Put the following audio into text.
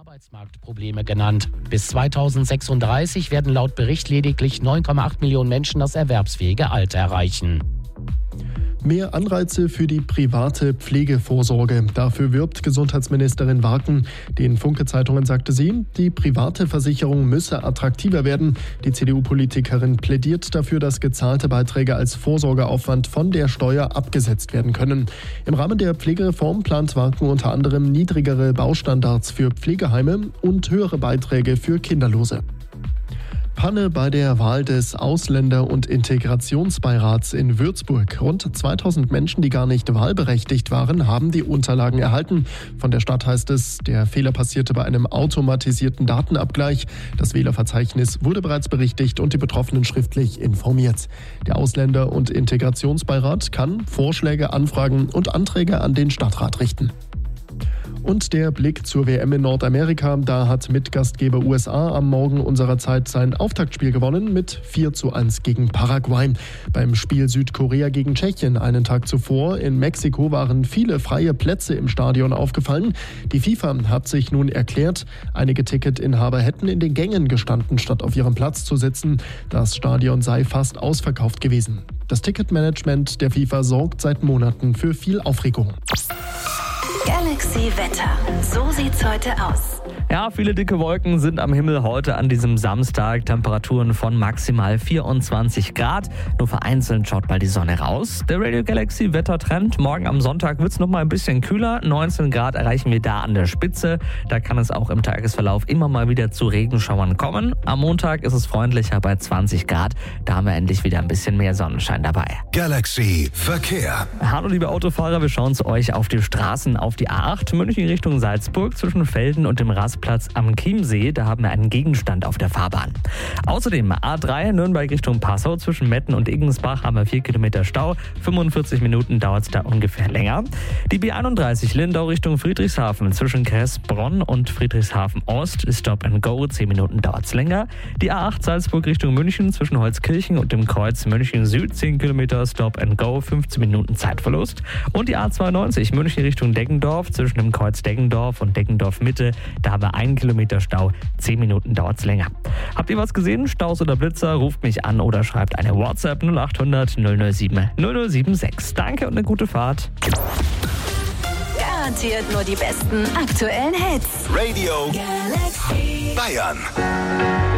Arbeitsmarktprobleme genannt. Bis 2036 werden laut Bericht lediglich 9,8 Millionen Menschen das erwerbsfähige Alter erreichen. Mehr Anreize für die private Pflegevorsorge. Dafür wirbt Gesundheitsministerin Warken. Den Funke-Zeitungen sagte sie, die private Versicherung müsse attraktiver werden. Die CDU-Politikerin plädiert dafür, dass gezahlte Beiträge als Vorsorgeaufwand von der Steuer abgesetzt werden können. Im Rahmen der Pflegereform plant Warken unter anderem niedrigere Baustandards für Pflegeheime und höhere Beiträge für Kinderlose. Panne bei der Wahl des Ausländer- und Integrationsbeirats in Würzburg. Rund 2000 Menschen, die gar nicht wahlberechtigt waren, haben die Unterlagen erhalten. Von der Stadt heißt es, der Fehler passierte bei einem automatisierten Datenabgleich. Das Wählerverzeichnis wurde bereits berichtigt und die Betroffenen schriftlich informiert. Der Ausländer- und Integrationsbeirat kann Vorschläge, Anfragen und Anträge an den Stadtrat richten. Und der Blick zur WM in Nordamerika. Da hat Mitgastgeber USA am Morgen unserer Zeit sein Auftaktspiel gewonnen mit 4:1 gegen Paraguay. Beim Spiel Südkorea gegen Tschechien einen Tag zuvor in Mexiko waren viele freie Plätze im Stadion aufgefallen. Die FIFA hat sich nun erklärt, einige Ticketinhaber hätten in den Gängen gestanden, statt auf ihrem Platz zu sitzen. Das Stadion sei fast ausverkauft gewesen. Das Ticketmanagement der FIFA sorgt seit Monaten für viel Aufregung. Galaxy Wetter. So sieht's heute aus. Ja, viele dicke Wolken sind am Himmel heute an diesem Samstag. Temperaturen von maximal 24 Grad. Nur vereinzelt schaut mal die Sonne raus. Der Radio Galaxy Wettertrend. Morgen am Sonntag wird es noch mal ein bisschen kühler. 19 Grad erreichen wir da an der Spitze. Da kann es auch im Tagesverlauf immer mal wieder zu Regenschauern kommen. Am Montag ist es freundlicher bei 20 Grad. Da haben wir endlich wieder ein bisschen mehr Sonnenschein dabei. Galaxy Verkehr. Hallo liebe Autofahrer, wir schauen zu euch auf die Straßen, auf die A8 München Richtung Salzburg zwischen Velden und dem Rastplatz am Chiemsee. Da haben wir einen Gegenstand auf der Fahrbahn. Außerdem A3 Nürnberg Richtung Passau zwischen Metten und Iggensbach haben wir 4 Kilometer Stau. 45 Minuten dauert es da ungefähr länger. Die B31 Lindau Richtung Friedrichshafen zwischen Kressbronn und Friedrichshafen Ost ist Stop and Go. 10 Minuten dauert es länger. Die A8 Salzburg Richtung München zwischen Holzkirchen und dem Kreuz München Süd 10 Kilometer Stop and Go. 15 Minuten Zeitverlust. Und die A92 München Richtung Deggendorf zwischen dem Kreuz Deggendorf und Deggendorf Mitte. Da haben wir 1 Kilometer Stau, 10 Minuten dauert es länger. Habt ihr was gesehen? Staus oder Blitzer? Ruft mich an oder schreibt eine WhatsApp 0800 007 007 Danke und eine gute Fahrt. Garantiert nur die besten aktuellen Hits. Radio Galaxy Bayern.